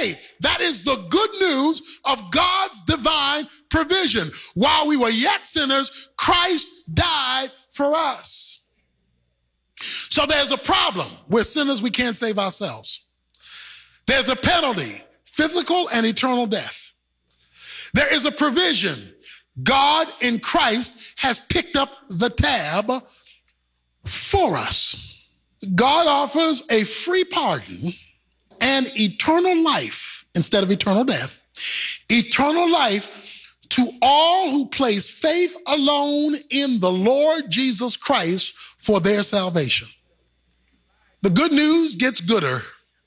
faith. That is the good news of God's divine provision. While we were yet sinners, Christ died for us. So there's a problem. We're sinners, we can't save ourselves. There's a penalty, physical and eternal death. There is a provision. God in Christ has picked up the tab for us. God offers a free pardon and eternal life instead of eternal death. Eternal life to all who place faith alone in the Lord Jesus Christ for their salvation. The good news gets gooder.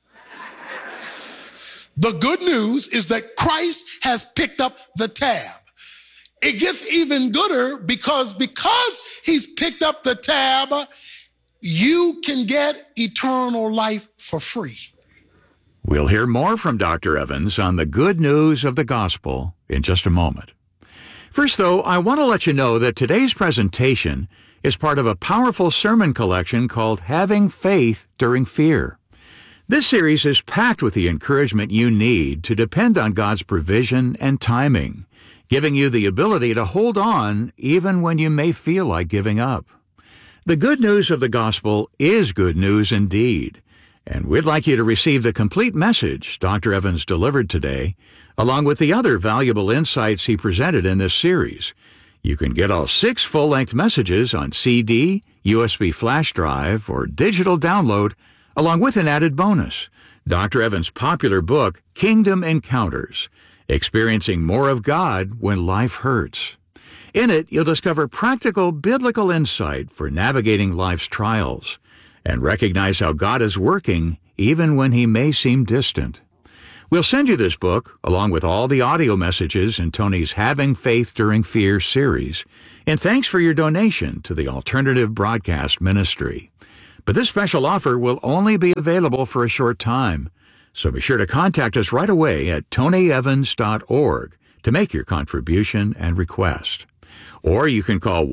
The good news is that Christ has picked up the tab. It gets even gooder because he's picked up the tab, you can get eternal life for free. We'll hear more from Dr. Evans on the good news of the gospel in just a moment. First, though, I want to let you know that today's presentation is part of a powerful sermon collection called Having Faith During Fear. This series is packed with the encouragement you need to depend on God's provision and timing, giving you the ability to hold on even when you may feel like giving up. The good news of the gospel is good news indeed, and we'd like you to receive the complete message Dr. Evans delivered today, along with the other valuable insights he presented in this series. You can get all 6 full-length messages on CD, USB flash drive, or digital download, along with an added bonus, Dr. Evans' popular book, Kingdom Encounters, Experiencing More of God When Life Hurts. In it, you'll discover practical biblical insight for navigating life's trials and recognize how God is working even when He may seem distant. We'll send you this book, along with all the audio messages in Tony's Having Faith During Fear series, in thanks for your donation to the Alternative Broadcast Ministry. But this special offer will only be available for a short time, so be sure to contact us right away at tonyevans.org to make your contribution and request. Or you can call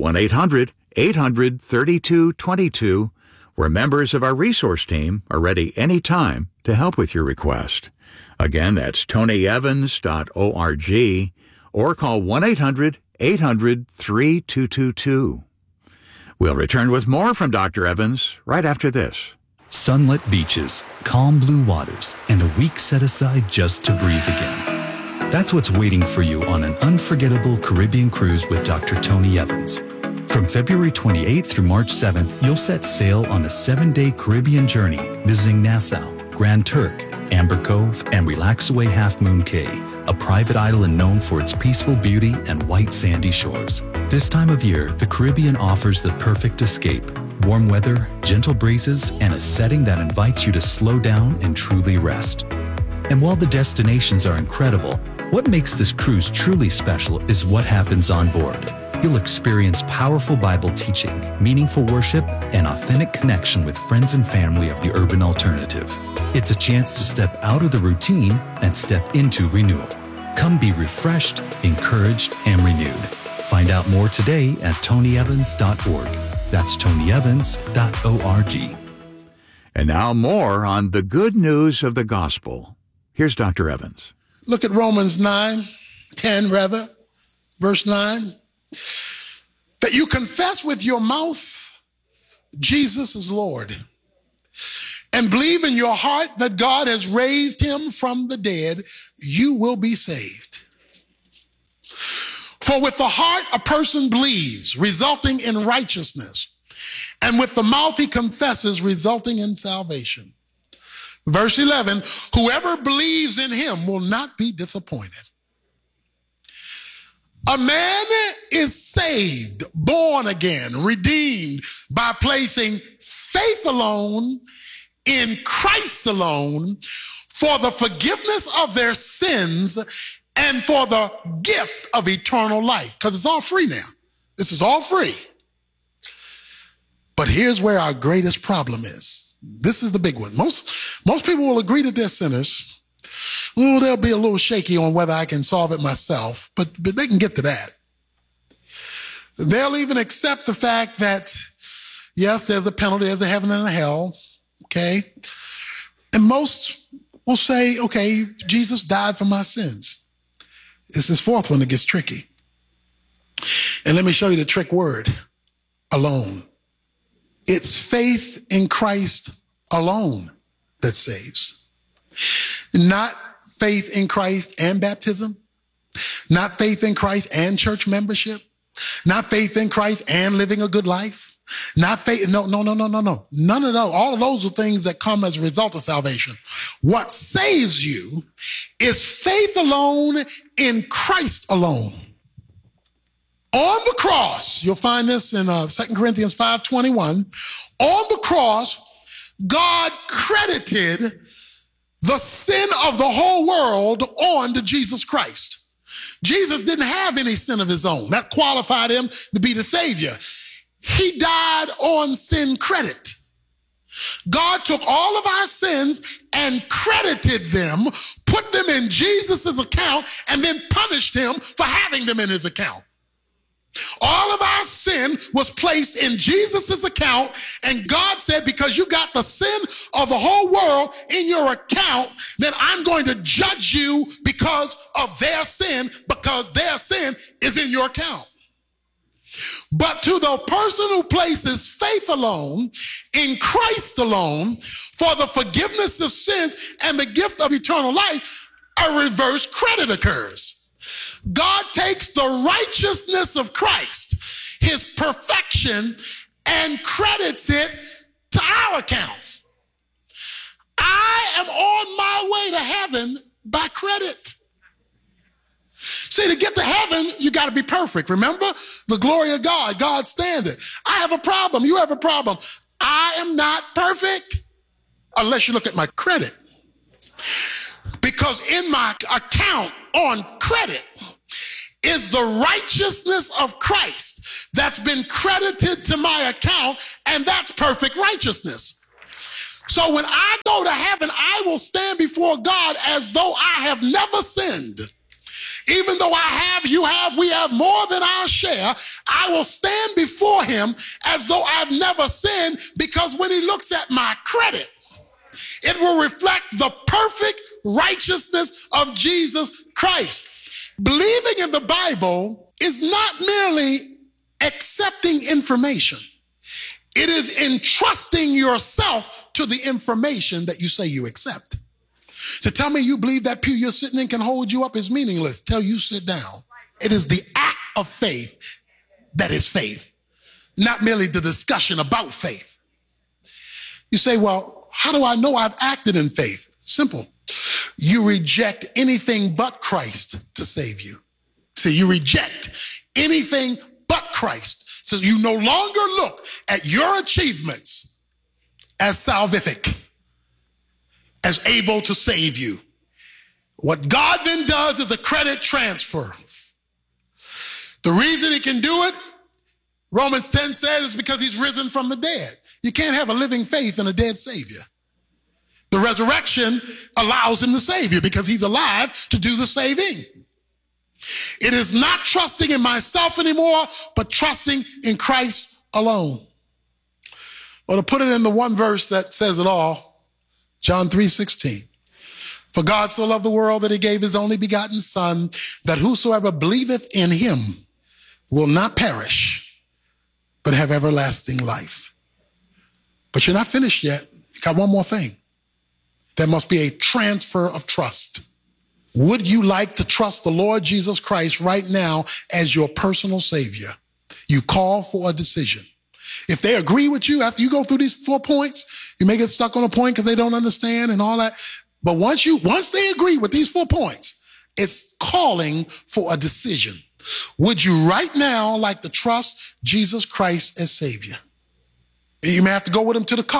1-800-800-3222, where members of our resource team are ready anytime to help with your request. Again, that's tonyevans.org, or call 1-800-800-3222. We'll return with more from Dr. Evans right after this. Sunlit beaches, calm blue waters, and a week set aside just to breathe again. That's what's waiting for you on an unforgettable Caribbean cruise with Dr. Tony Evans. From February 28th through March 7th, you'll set sail on a 7-day Caribbean journey visiting Nassau, Grand Turk, Amber Cove, and Relaxaway Half Moon Cay, a private island known for its peaceful beauty and white sandy shores. This time of year, the Caribbean offers the perfect escape. Warm weather, gentle breezes, and a setting that invites you to slow down and truly rest. And while the destinations are incredible, what makes this cruise truly special is what happens on board. You'll experience powerful Bible teaching, meaningful worship, and authentic connection with friends and family of the urban alternative. It's a chance to step out of the routine and step into renewal. Come be refreshed, encouraged, and renewed. Find out more today at tonyevans.org. That's tonyevans.org. And now more on the good news of the gospel. Here's Dr. Evans. Look at Romans 10, verse 9. That you confess with your mouth Jesus is Lord, and believe in your heart that God has raised him from the dead, you will be saved. For with the heart a person believes, resulting in righteousness, and with the mouth he confesses, resulting in salvation. Verse 11, whoever believes in him will not be disappointed. A man is saved, born again, redeemed by placing faith alone in Christ alone for the forgiveness of their sins and for the gift of eternal life. Because it's all free now. This is all free. But here's where our greatest problem is. This is the big one. Most people will agree that they're sinners. Well, they'll be a little shaky on whether I can solve it myself, but they can get to that. They'll even accept the fact that, yes, there's a penalty, there's a heaven and a hell, okay? And most will say, okay, Jesus died for my sins. It's this fourth one that gets tricky. And let me show you the trick word, alone. It's faith in Christ alone that saves. Not faith in Christ and baptism. Not faith in Christ and church membership. Not faith in Christ and living a good life. Not faith, no. None of those. All of those are things that come as a result of salvation. What saves you is faith alone in Christ alone. On the cross, you'll find this in 2 Corinthians 5:21. On the cross, God credited the sin of the whole world on to Jesus Christ. Jesus didn't have any sin of his own. That qualified him to be the Savior. He died on sin credit. God took all of our sins and credited them, put them in Jesus' account, and then punished him for having them in his account. All of our sin was placed in Jesus' account, and God said, because you got the sin of the whole world in your account, then I'm going to judge you because of their sin, because their sin is in your account. But to the person who places faith alone, in Christ alone, for the forgiveness of sins and the gift of eternal life, a reverse credit occurs. God takes the righteousness of Christ, his perfection, and credits it to our account. I am on my way to heaven by credit. See, to get to heaven, you got to be perfect. Remember the glory of God, God's standard. I have a problem. You have a problem. I am not perfect unless you look at my credit. Because in my account on credit is the righteousness of Christ that's been credited to my account, and that's perfect righteousness. So when I go to heaven, I will stand before God as though I have never sinned. Even though you have, we have more than our share, I will stand before him as though I've never sinned, because when he looks at my credit, it will reflect the perfect righteousness of Jesus Christ. Believing in the Bible is not merely accepting information. It is entrusting yourself to the information that you say you accept. To tell me you believe that pew you're sitting in can hold you up is meaningless. Tell you sit down. It is the act of faith that is faith, not merely the discussion about faith. You say, well, how do I know I've acted in faith? Simple. You reject anything but Christ to save you. See, you reject anything but Christ. So you no longer look at your achievements as salvific, as able to save you. What God then does is a credit transfer. The reason he can do it, Romans 10 says, is because he's risen from the dead. You can't have a living faith in a dead Savior. The resurrection allows him to save you because he's alive to do the saving. It is not trusting in myself anymore, but trusting in Christ alone. Well, to put it in the one verse that says it all, John 3:16. For God so loved the world that he gave his only begotten Son, that whosoever believeth in him will not perish, but have everlasting life. But you're not finished yet. You got one more thing. There must be a transfer of trust. Would you like to trust the Lord Jesus Christ right now as your personal Savior? You call for a decision. If they agree with you after you go through these 4 points, you may get stuck on a point because they don't understand and all that. But once they agree with these 4 points, it's calling for a decision. Would you right now like to trust Jesus Christ as Savior? You may have to go with him to the car.